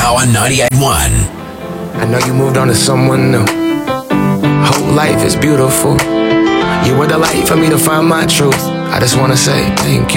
now on 98.1. I know you moved on to someone new. Whole life is beautiful. You were the light for me to find my truth. I just wanna say thank you.